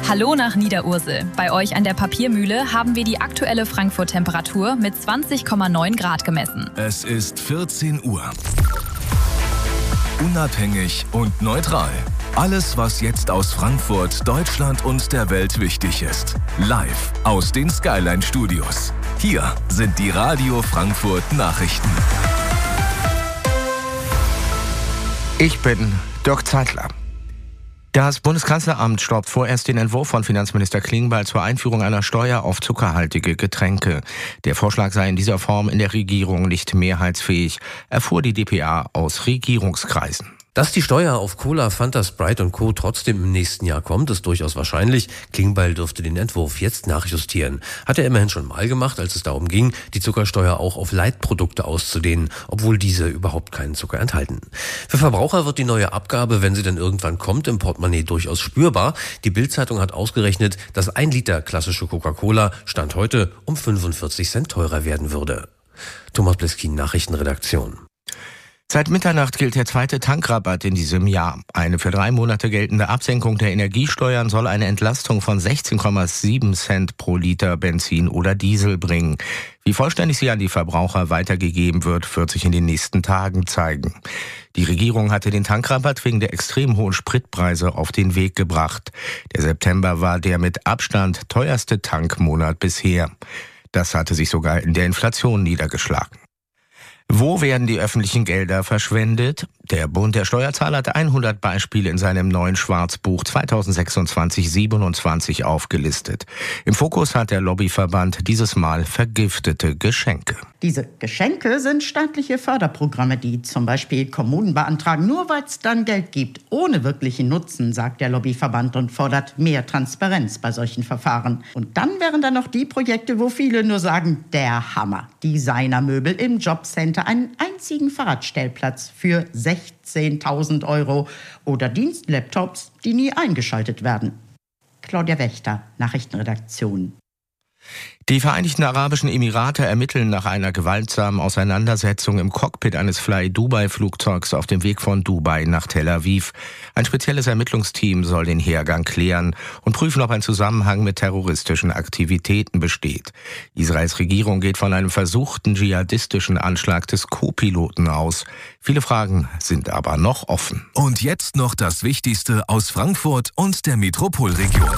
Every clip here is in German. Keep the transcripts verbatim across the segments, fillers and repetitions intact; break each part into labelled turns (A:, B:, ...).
A: Hallo nach Niederursel. Bei euch an der Papiermühle haben wir die aktuelle Frankfurt-Temperatur mit zwanzig Komma neun Grad gemessen.
B: Es ist vierzehn Uhr. Unabhängig und neutral. Alles, was jetzt aus Frankfurt, Deutschland und der Welt wichtig ist. Live aus den Skyline Studios. Hier sind die Radio Frankfurt Nachrichten.
C: Ich bin Dirk Zeitler. Das Bundeskanzleramt stoppt vorerst den Entwurf von Finanzminister Klingbeil zur Einführung einer Steuer auf zuckerhaltige Getränke. Der Vorschlag sei in dieser Form in der Regierung nicht mehrheitsfähig, erfuhr die d p a aus Regierungskreisen.
D: Dass die Steuer auf Cola, Fanta, Sprite und Co. trotzdem im nächsten Jahr kommt, ist durchaus wahrscheinlich. Klingbeil dürfte den Entwurf jetzt nachjustieren. Hat er immerhin schon mal gemacht, als es darum ging, die Zuckersteuer auch auf Leitprodukte auszudehnen, obwohl diese überhaupt keinen Zucker enthalten. Für Verbraucher wird die neue Abgabe, wenn sie dann irgendwann kommt, im Portemonnaie durchaus spürbar. Die Bild-Zeitung hat ausgerechnet, dass ein Liter klassische Coca-Cola Stand heute um fünfundvierzig Cent teurer werden würde. Thomas Bleskin, Nachrichtenredaktion.
C: Seit Mitternacht gilt der zweite Tankrabatt in diesem Jahr. Eine für drei Monate geltende Absenkung der Energiesteuern soll eine Entlastung von sechzehn Komma sieben Cent pro Liter Benzin oder Diesel bringen. Wie vollständig sie an die Verbraucher weitergegeben wird, wird sich in den nächsten Tagen zeigen. Die Regierung hatte den Tankrabatt wegen der extrem hohen Spritpreise auf den Weg gebracht. Der September war der mit Abstand teuerste Tankmonat bisher. Das hatte sich sogar in der Inflation niedergeschlagen. Wo werden die öffentlichen Gelder verschwendet? Der Bund der Steuerzahler hat hundert Beispiele in seinem neuen Schwarzbuch zweitausendsechsundzwanzig siebenundzwanzig aufgelistet. Im Fokus hat der Lobbyverband dieses Mal vergiftete Geschenke.
E: Diese Geschenke sind staatliche Förderprogramme, die zum Beispiel Kommunen beantragen, nur weil es dann Geld gibt, ohne wirklichen Nutzen, sagt der Lobbyverband und fordert mehr Transparenz bei solchen Verfahren. Und dann wären da noch die Projekte, wo viele nur sagen, der Hammer. Designermöbel im Jobcenter, einen einzigen Fahrradstellplatz für sechzehntausend Euro oder Dienstlaptops, die nie eingeschaltet werden. Claudia Wächter, Nachrichtenredaktion.
C: Die Vereinigten Arabischen Emirate ermitteln nach einer gewaltsamen Auseinandersetzung im Cockpit eines Fly-Dubai-Flugzeugs auf dem Weg von Dubai nach Tel Aviv. Ein spezielles Ermittlungsteam soll den Hergang klären und prüfen, ob ein Zusammenhang mit terroristischen Aktivitäten besteht. Israels Regierung geht von einem versuchten dschihadistischen Anschlag des Co-Piloten aus. Viele Fragen sind aber noch offen.
B: Und jetzt noch das Wichtigste aus Frankfurt und der Metropolregion.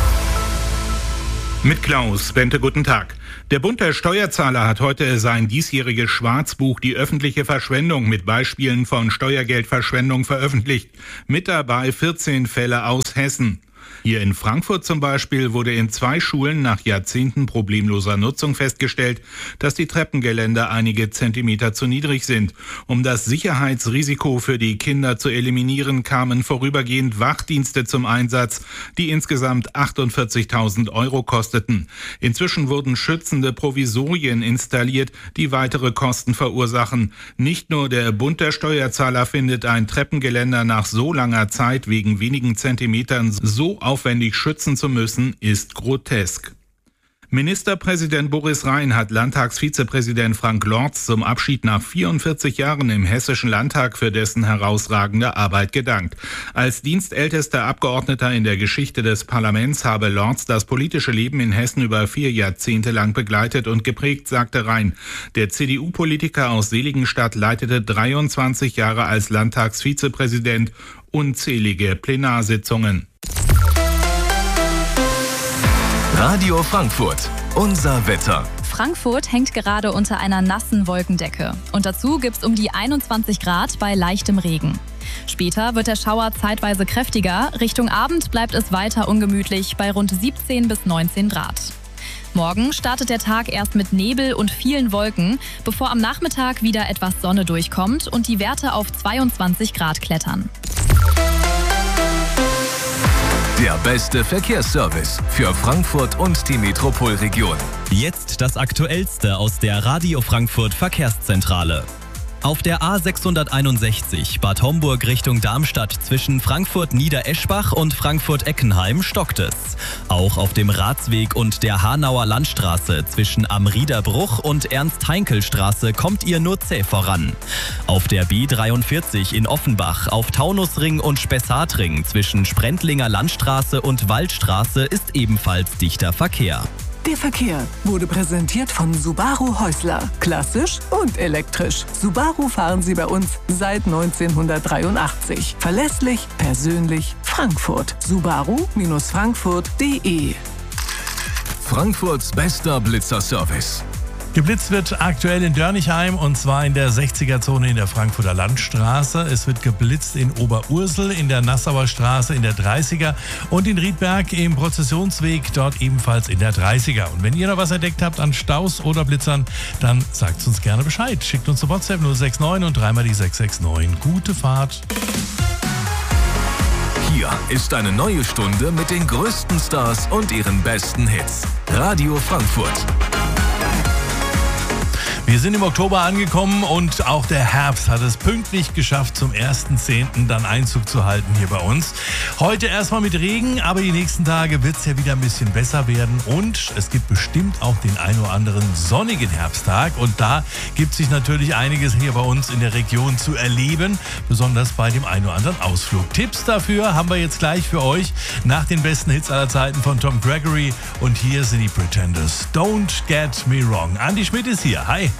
F: Mit Klaus Bente, guten Tag. Der Bund der Steuerzahler hat heute sein diesjähriges Schwarzbuch Die öffentliche Verschwendung mit Beispielen von Steuergeldverschwendung veröffentlicht. Mit dabei vierzehn Fälle aus Hessen. Hier in Frankfurt zum Beispiel wurde in zwei Schulen nach Jahrzehnten problemloser Nutzung festgestellt, dass die Treppengeländer einige Zentimeter zu niedrig sind. Um das Sicherheitsrisiko für die Kinder zu eliminieren, kamen vorübergehend Wachdienste zum Einsatz, die insgesamt achtundvierzigtausend Euro kosteten. Inzwischen wurden schützende Provisorien installiert, die weitere Kosten verursachen. Nicht nur der Bund der Steuerzahler findet ein Treppengeländer nach so langer Zeit wegen wenigen Zentimetern so aufwendig schützen zu müssen, ist grotesk. Ministerpräsident Boris Rhein hat Landtagsvizepräsident Frank Lorz zum Abschied nach vierundvierzig Jahren im Hessischen Landtag für dessen herausragende Arbeit gedankt. Als dienstältester Abgeordneter in der Geschichte des Parlaments habe Lorz das politische Leben in Hessen über vier Jahrzehnte lang begleitet und geprägt, sagte Rhein. Der C D U-Politiker aus Seligenstadt leitete dreiundzwanzig Jahre als Landtagsvizepräsident unzählige Plenarsitzungen.
B: Radio Frankfurt, unser Wetter.
A: Frankfurt hängt gerade unter einer nassen Wolkendecke. Und dazu gibt's um die einundzwanzig Grad bei leichtem Regen. Später wird der Schauer zeitweise kräftiger. Richtung Abend bleibt es weiter ungemütlich bei rund siebzehn bis neunzehn Grad. Morgen startet der Tag erst mit Nebel und vielen Wolken, bevor am Nachmittag wieder etwas Sonne durchkommt und die Werte auf zweiundzwanzig Grad klettern.
B: Der beste Verkehrsservice für Frankfurt und die Metropolregion.
G: Jetzt das Aktuellste aus der Radio Frankfurt Verkehrszentrale. Auf der A sechshunderteinundsechzig Bad Homburg Richtung Darmstadt zwischen Frankfurt-Niedereschbach und Frankfurt-Eckenheim stockt es. Auch auf dem Ratsweg und der Hanauer Landstraße zwischen Amriederbruch und Ernst-Heinkel-Straße kommt ihr nur zäh voran. Auf der B dreiundvierzig in Offenbach auf Taunusring und Spessartring zwischen Sprendlinger Landstraße und Waldstraße ist ebenfalls dichter Verkehr.
H: Der Verkehr wurde präsentiert von Subaru Häusler. Klassisch und elektrisch. Subaru fahren Sie bei uns seit neunzehnhundertdreiundachtzig. Verlässlich, persönlich, Frankfurt. Subaru Frankfurt punkt de.
B: Frankfurts bester Blitzerservice.
I: Geblitzt wird aktuell in Dörnigheim und zwar in der sechziger-Zone in der Frankfurter Landstraße. Es wird geblitzt in Oberursel, in der Nassauer Straße in der dreißiger und in Riedberg im Prozessionsweg, dort ebenfalls in der dreißiger. Und wenn ihr noch was entdeckt habt an Staus oder Blitzern, dann sagt uns gerne Bescheid. Schickt uns eine WhatsApp null sechs neun und dreimal die sechs sechs neun. Gute Fahrt.
B: Hier ist eine neue Stunde mit den größten Stars und ihren besten Hits. Radio Frankfurt.
I: Wir sind im Oktober angekommen und auch der Herbst hat es pünktlich geschafft, zum ersten zehnten dann Einzug zu halten hier bei uns. Heute erstmal mit Regen, aber die nächsten Tage wird es ja wieder ein bisschen besser werden und es gibt bestimmt auch den ein oder anderen sonnigen Herbsttag und da gibt sich natürlich einiges hier bei uns in der Region zu erleben, besonders bei dem ein oder anderen Ausflug. Tipps dafür haben wir jetzt gleich für euch nach den besten Hits aller Zeiten von Tom Gregory und hier sind die Pretenders. Don't get me wrong. Andi Schmidt ist hier. Hi.